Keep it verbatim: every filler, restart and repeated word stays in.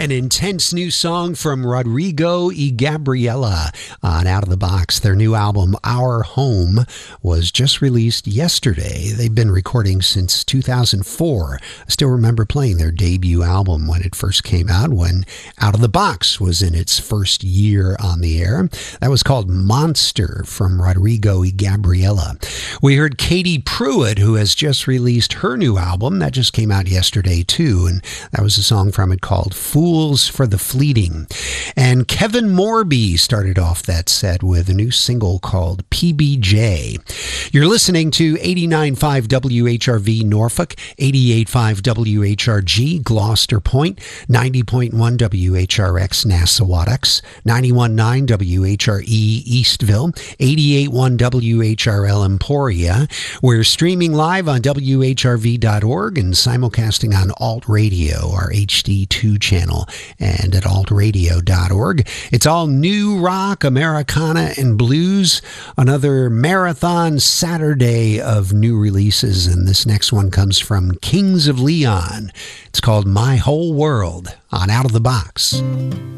An intense new song from Rodrigo y Gabriela on Out of the Box. Their new album, Our Home, was just released yesterday. They've been recording since two thousand four. I still remember playing their debut album when it first came out, when Out of the Box was in its first year on the air. That was called Monster from Rodrigo y Gabriela. We heard Katie Pruitt, who has just released her new album. That just came out yesterday, too, and that was a song from it called Fools for the Fleeting. And Kevin Morby started off that set with a new single called P B J. You're listening to eighty-nine point five W H R V Norfolk, eighty-eight point five W H R G Gloucester Point, ninety point one W H R X Nassawadox, ninety-one point nine W H R E Eastville, eighty-eight point one W H R L Emporia. We're streaming live on W H R V dot org and simulcasting on Alt Radio, our H D two channel, and at alt radio dot org. It's all new rock, Americana, and blues. Another marathon Saturday of new releases, and this next one comes from Kings of Leon. It's called My Whole World on Out of the Box.